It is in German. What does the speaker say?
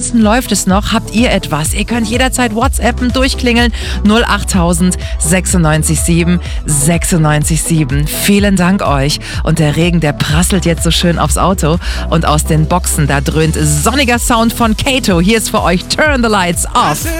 ansonsten läuft es noch. Habt ihr etwas? Ihr könnt jederzeit WhatsAppen, durchklingeln. 08000 96 7. Vielen Dank euch. Und der Regen, der prasselt jetzt so schön aufs Auto. Und aus den Boxen, da dröhnt sonniger Sound von Kato. Hier ist für euch Turn the Lights Off.